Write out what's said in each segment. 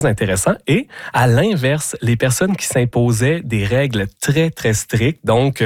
intéressant. Et à l'inverse, les personnes qui s'imposaient des règles très, très strictes, donc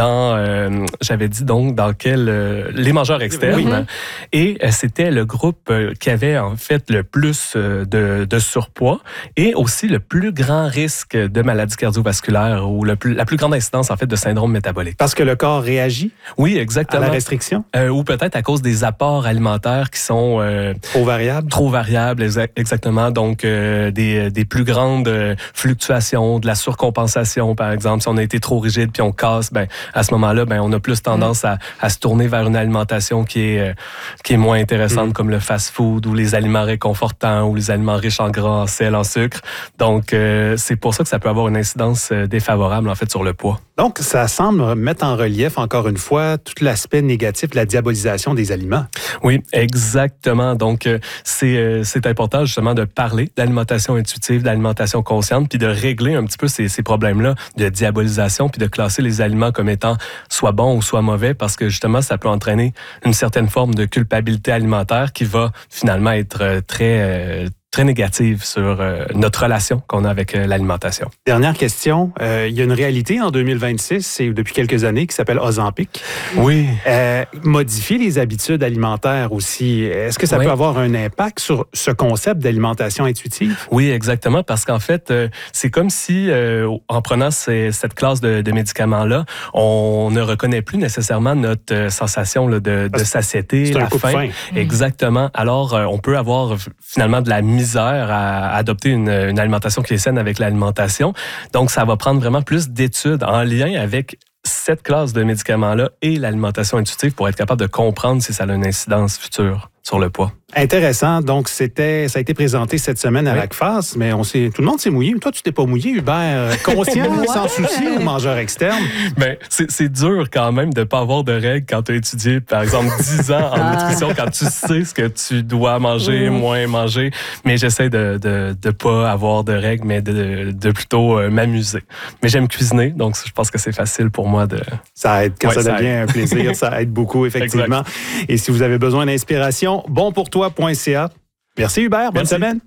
j'avais dit donc dans les mangeurs externes. Et c'était le groupe qui avait en fait le plus de surpoids et aussi le plus grand risque de maladie cardiovasculaire ou la plus grande incidence en fait de syndrome métabolique. Parce que le corps réagit oui, exactement. à la restriction? Ou peut-être à cause des apports alimentaires qui sont... trop variables? Trop variables, exactement. Donc, des plus grandes fluctuations, de la surcompensation, par exemple. Si on a été trop rigide puis on casse, à ce moment-là, on a plus tendance à se tourner vers une alimentation qui est moins intéressante, comme le fast-food ou les aliments réconfortants ou les aliments riches en gras, en sel, en sucre. Donc, c'est pour ça que ça peut avoir une incidence défavorable, en fait, sur le poids. Donc, ça semble mettre en relief, encore une fois, tout l'aspect négatif de la diabolisation des aliments. Oui, exactement. Donc, c'est important, justement, de parler de l'alimentation intuitive, de l'alimentation consciente, puis de régler un petit peu ces problèmes-là de diabolisation, puis de classer les aliments comme étant soit bons ou soit mauvais, parce que, justement, ça peut entraîner une certaine forme de culpabilité alimentaire qui va, finalement, être très négative sur notre relation qu'on a avec l'alimentation. Dernière question. Il y a une réalité en 2026 et depuis quelques années qui s'appelle Ozempic. Oui. Modifier les habitudes alimentaires aussi. Est-ce que ça peut avoir un impact sur ce concept d'alimentation intuitive? Oui, exactement, parce qu'en fait, c'est comme si, en prenant cette classe de médicaments-là, on ne reconnaît plus nécessairement notre sensation là, de satiété, la faim. Exactement. Alors, on peut avoir finalement de la misère à adopter une alimentation qui est saine avec l'alimentation. Donc, ça va prendre vraiment plus d'études en lien avec cette classe de médicaments-là et l'alimentation intuitive pour être capable de comprendre si ça a une incidence future sur le poids. Intéressant. Donc, ça a été présenté cette semaine à l'ACFAS, mais tout le monde s'est mouillé. Toi, tu t'es pas mouillé, Hubert. Conscient, sans souci, aux mangeurs externes. C'est dur quand même de pas avoir de règles quand tu as étudié, par exemple, 10 ans en nutrition, quand tu sais ce que tu dois manger, moins manger. Mais j'essaie de pas avoir de règles, mais de plutôt m'amuser. Mais j'aime cuisiner, donc je pense que c'est facile pour moi de... Ça aide. Quand ça devient un plaisir, ça aide beaucoup, effectivement. Exact. Et si vous avez besoin d'inspiration, bonpourtoi.ca. Merci Hubert, bonne semaine.